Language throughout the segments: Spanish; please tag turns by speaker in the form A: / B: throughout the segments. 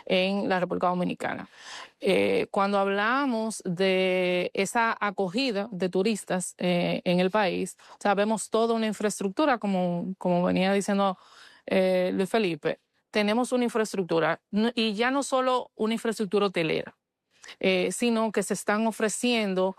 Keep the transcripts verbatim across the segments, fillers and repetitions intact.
A: en la República Dominicana. Eh, cuando hablamos de esa acogida de turistas eh, en el país, o sea, vemos toda una infraestructura, como, como venía diciendo eh, Luis Felipe. Tenemos una infraestructura, y ya no solo una infraestructura hotelera, Eh, sino que se están ofreciendo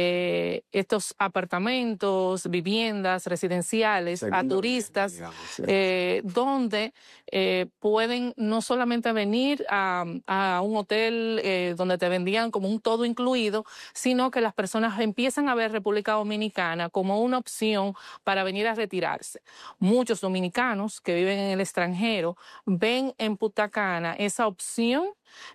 A: eh, estos apartamentos, viviendas residenciales Segunda a turistas, digamos, sí. eh, donde eh, pueden no solamente venir a, a un hotel eh, donde te vendían como un todo incluido, sino que las personas empiezan a ver República Dominicana como una opción para venir a retirarse. Muchos dominicanos que viven en el extranjero ven en Punta Cana esa opción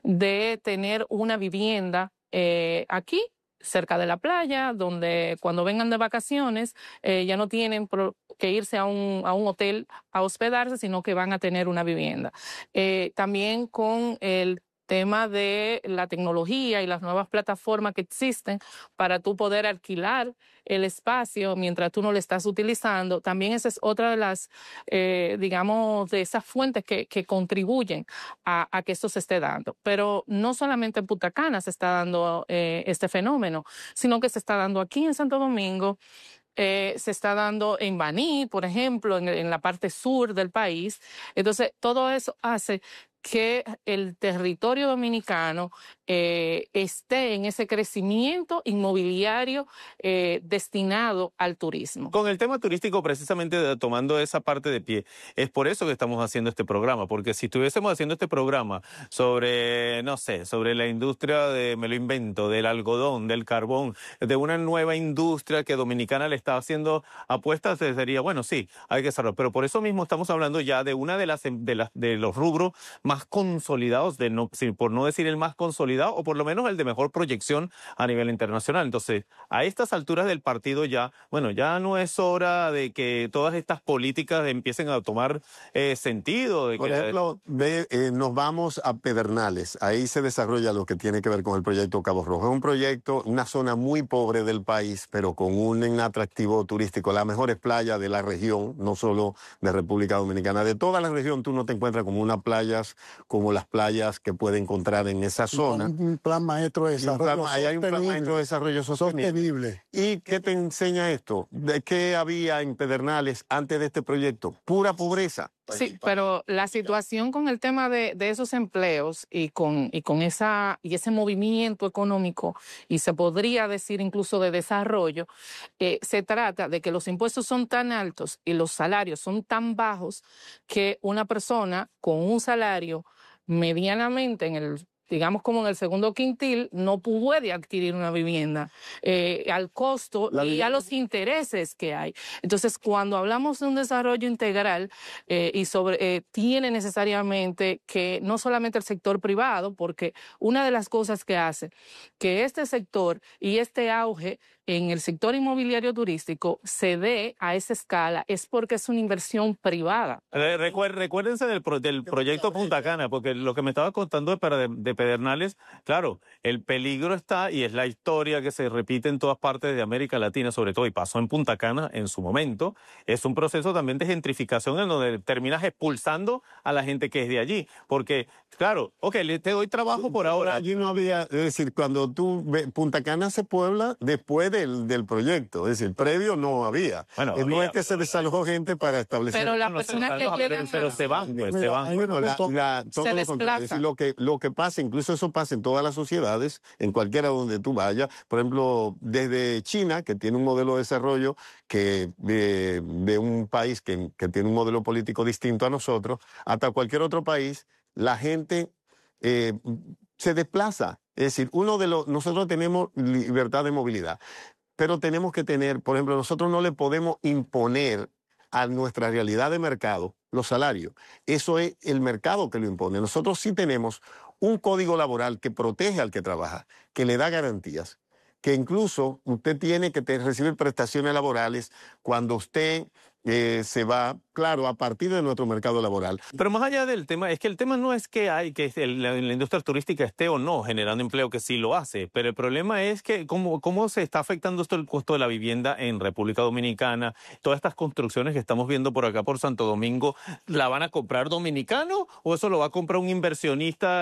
A: de tener una vivienda eh, aquí, cerca de la playa, donde cuando vengan de vacaciones eh, ya no tienen que irse a un, a un hotel a hospedarse, sino que van a tener una vivienda. Eh, también con el tema de la tecnología y las nuevas plataformas que existen para tú poder alquilar el espacio mientras tú no lo estás utilizando. También esa es otra de las, eh, digamos, de esas fuentes que, que contribuyen a, a que esto se esté dando. Pero no solamente en Punta Cana se está dando eh, este fenómeno, sino que se está dando aquí en Santo Domingo. Eh, se está dando en Baní, por ejemplo, en, en la parte sur del país. Entonces, todo eso hace que el territorio dominicano eh, esté en ese crecimiento inmobiliario eh, destinado al turismo.
B: Con el tema turístico, precisamente tomando esa parte de pie, es por eso que estamos haciendo este programa, porque si estuviésemos haciendo este programa sobre, no sé, sobre la industria de, me lo invento, del algodón, del carbón, de una nueva industria que Dominicana le está haciendo apuestas, sería, bueno, sí, hay que hacerlo, pero por eso mismo estamos hablando ya de una de las de, las, de los rubros más más consolidados, de no, por no decir el más consolidado, o por lo menos el de mejor proyección a nivel internacional. Entonces, a estas alturas del partido ya, bueno, ya no es hora de que todas estas políticas empiecen a tomar eh, sentido. De
C: por
B: que
C: ejemplo, ve, eh, nos vamos a Pedernales, ahí se desarrolla lo que tiene que ver con el proyecto Cabo Rojo. Es un proyecto, una zona muy pobre del país, pero con un atractivo turístico, las mejores playas de la región, no solo de República Dominicana, de toda la región tú no te encuentras como unas playas como las playas que puede encontrar en esa zona.
D: Un plan maestro de desarrollo
C: plan, ahí hay un plan maestro de desarrollo sostenible.
D: sostenible.
C: ¿Y qué te enseña esto? ¿De qué había en Pedernales antes de este proyecto? Pura pobreza.
A: Sí, pero la situación con el tema de, de esos empleos y con, y con esa, y ese movimiento económico, y se podría decir incluso de desarrollo, eh, se trata de que los impuestos son tan altos y los salarios son tan bajos que una persona con un salario medianamente en el digamos como en el segundo quintil, no puede adquirir una vivienda eh, al costo La y vivienda. a los intereses que hay. Entonces, cuando hablamos de un desarrollo integral eh, y sobre eh, tiene necesariamente que no solamente el sector privado, porque una de las cosas que hace que este sector y este auge en el sector inmobiliario turístico se dé a esa escala es porque es una inversión privada.
B: Recuérdense del, pro, del proyecto Punta Cana, porque lo que me estaba contando de, de, de Pedernales, claro, el peligro está y es la historia que se repite en todas partes de América Latina, sobre todo, y pasó en Punta Cana en su momento. Es un proceso también de gentrificación en donde terminas expulsando a la gente que es de allí, porque, claro, ok, te doy trabajo por ahora.
C: Allí no había, es decir, cuando tú, Punta Cana se puebla después del, del proyecto, es decir, previo no había. Bueno, no había, es que se desalojó gente para establecer.
A: Pero la persona no, que no,
B: pero, pero se van, pues, se van.
C: Bueno, la, la, todo
A: se
C: lo
A: desplaza.
C: Es decir, lo que, lo que pasa, incluso eso pasa en todas las sociedades, en cualquiera donde tú vayas. Por ejemplo, desde China, que tiene un modelo de desarrollo que de, de un país que, que tiene un modelo político distinto a nosotros, hasta cualquier otro país, la gente eh, se desplaza. Es decir, uno de los, nosotros tenemos libertad de movilidad, pero tenemos que tener, por ejemplo, nosotros no le podemos imponer a nuestra realidad de mercado los salarios. Eso es el mercado que lo impone. Nosotros sí tenemos un código laboral que protege al que trabaja, que le da garantías, que incluso usted tiene que recibir prestaciones laborales cuando usted eh, se va, claro, a partir de nuestro mercado laboral.
B: Pero más allá del tema, es que el tema no es que hay que el, la, la industria turística esté o no generando empleo, que sí lo hace, pero el problema es que cómo, cómo se está afectando esto el costo de la vivienda en República Dominicana. Todas estas construcciones que estamos viendo por acá por Santo Domingo, ¿la van a comprar dominicanos o eso lo va a comprar un inversionista?